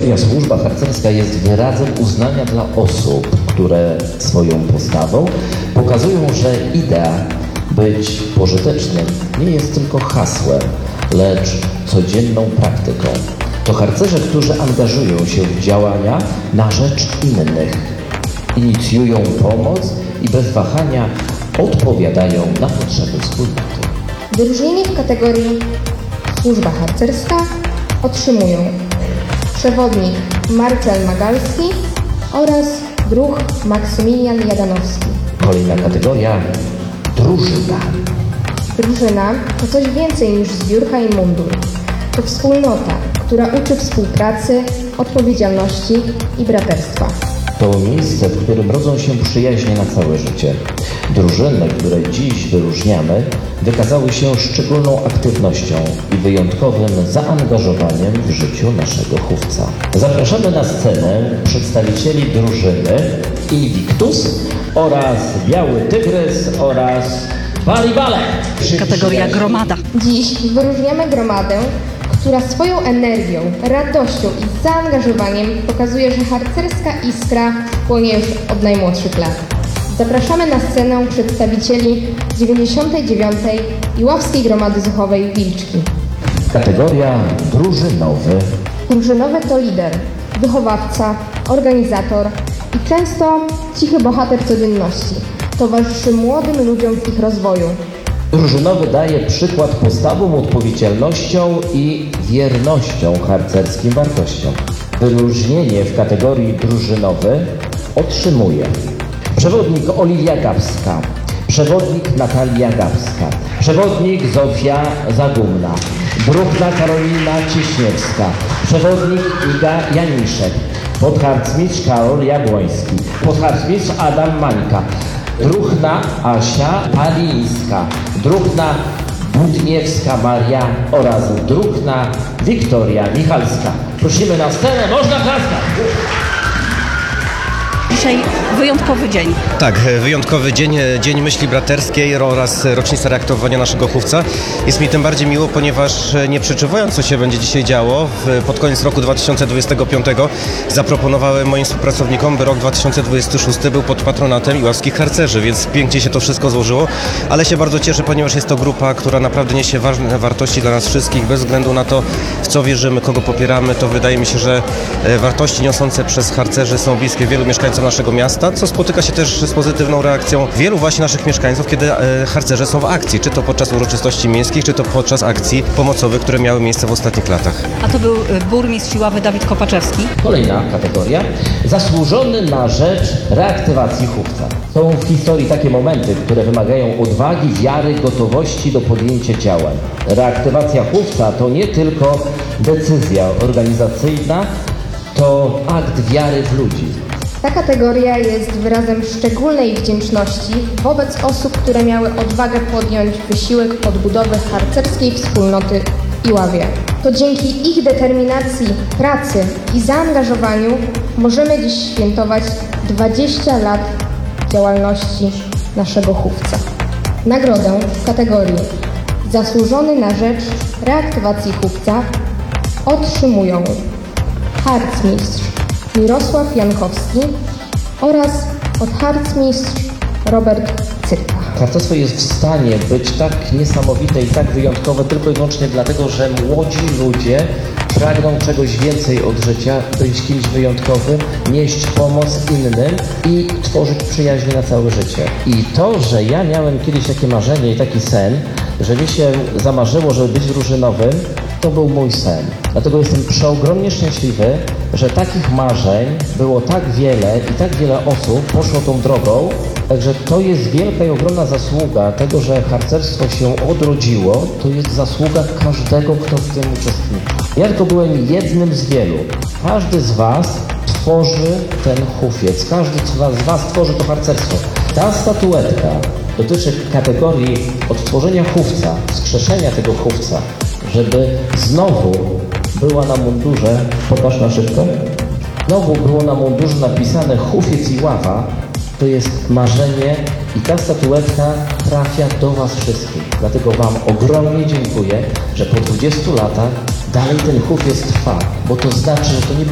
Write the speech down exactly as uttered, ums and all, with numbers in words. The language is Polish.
Kategoria służba harcerska jest wyrazem uznania dla osób, które swoją postawą pokazują, że idea być pożytecznym nie jest tylko hasłem, lecz codzienną praktyką. To harcerze, którzy angażują się w działania na rzecz innych, inicjują pomoc i bez wahania odpowiadają na potrzeby wspólnoty. Wyróżnienie w kategorii służba harcerska otrzymują przewodnik Marcel Magalski oraz druh Maksymilian Jadanowski. Kolejna kategoria drużyna. Drużyna to coś więcej niż zbiórka i mundur. To wspólnota, która uczy współpracy, odpowiedzialności i braterstwa. To miejsce, w którym rodzą się przyjaźnie na całe życie. Drużyny, które dziś wyróżniamy, wykazały się szczególną aktywnością i wyjątkowym zaangażowaniem w życiu naszego chówca. Zapraszamy na scenę przedstawicieli drużyny Invictus oraz Biały Tygrys oraz Balibale. Kategoria gromada. Dziś wyróżniamy gromadę, która swoją energią, radością i zaangażowaniem pokazuje, że harcerska iskra płonie już od najmłodszych lat. Zapraszamy na scenę przedstawicieli dziewięćdziesiątej dziewiątej Iławskiej Gromady Zuchowej Wilczki. Kategoria drużynowy. Drużynowy to lider, wychowawca, organizator i często cichy bohater codzienności. Towarzyszy młodym ludziom w ich rozwoju. Drużynowy daje przykład postawą, odpowiedzialnością i wiernością harcerskim wartościom. Wyróżnienie w kategorii drużynowy otrzymuje przewodnik Oliwia Gawska, przewodnik Natalia Gawska, przewodnik Zofia Zagumna, druhna Karolina Cieśniewska, przewodnik Iga Janiszek, podharcmistrz Karol Jabłoński, podharcmistrz Adam Mańka, druhna Asia Palińska, druhna Budniewska Maria oraz druhna Wiktoria Michalska. Prosimy na scenę, można klaskać! Dzisiaj wyjątkowy dzień. Tak, wyjątkowy dzień, Dzień Myśli Braterskiej oraz rocznica reaktywowania naszego chówca. Jest mi tym bardziej miło, ponieważ nie przeczuwając, co się będzie dzisiaj działo, pod koniec roku dwa tysiące dwudziestego piątego zaproponowałem moim współpracownikom, by rok dwa tysiące dwudziesty szósty był pod patronatem iławskich harcerzy, więc pięknie się to wszystko złożyło, ale się bardzo cieszę, ponieważ jest to grupa, która naprawdę niesie ważne wartości dla nas wszystkich, bez względu na to, w co wierzymy, kogo popieramy. To wydaje mi się, że wartości niosące przez harcerzy są bliskie wielu mieszkańcom naszego miasta, co spotyka się też z pozytywną reakcją wielu właśnie naszych mieszkańców, kiedy harcerze są w akcji, czy to podczas uroczystości miejskich, czy to podczas akcji pomocowych, które miały miejsce w ostatnich latach. A to był burmistrz Iławy Dawid Kopaczewski. Kolejna kategoria. Zasłużony na rzecz reaktywacji chówca. Są w historii takie momenty, które wymagają odwagi, wiary, gotowości do podjęcia działań. Reaktywacja chówca to nie tylko decyzja organizacyjna, to akt wiary w ludzi. Ta kategoria jest wyrazem szczególnej wdzięczności wobec osób, które miały odwagę podjąć wysiłek odbudowy harcerskiej wspólnoty w Iławie. To dzięki ich determinacji, pracy i zaangażowaniu możemy dziś świętować dwadzieścia lat działalności naszego chówca. Nagrodę w kategorii Zasłużony na rzecz reaktywacji chówca otrzymują harcmistrz Mirosław Jankowski oraz odharcmistrz Robert Cyrka. Harcerstwo jest w stanie być tak niesamowite i tak wyjątkowe tylko i wyłącznie dlatego, że młodzi ludzie pragną czegoś więcej od życia, być kimś wyjątkowym, nieść pomoc innym i tworzyć przyjaźnie na całe życie. I to, że ja miałem kiedyś takie marzenie i taki sen, że mi się zamarzyło, żeby być drużynowym, to był mój sen. Dlatego jestem przeogromnie szczęśliwy, że takich marzeń było tak wiele i tak wiele osób poszło tą drogą. Także to jest wielka i ogromna zasługa tego, że harcerstwo się odrodziło. To jest zasługa każdego, kto w tym uczestniczy. Ja tylko byłem jednym z wielu. Każdy z Was tworzy ten hufiec. Każdy z Was, z was tworzy to harcerstwo. Ta statuetka dotyczy kategorii odtworzenia chówca, wskrzeszenia tego chówca, żeby znowu była na mundurze, pokaż na szybko, znowu było na mundurze napisane Hufiec Iława. To jest marzenie i ta statuetka trafia do Was wszystkich. Dlatego Wam ogromnie dziękuję, że po dwudziestu latach dalej ten hufiec trwa, bo to znaczy, że to nie